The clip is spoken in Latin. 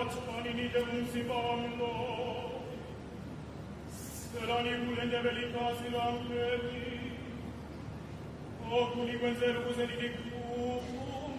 ciumanini de un si bando, serani culende velicasi l'angeli, oculi quenzer useni di cucum,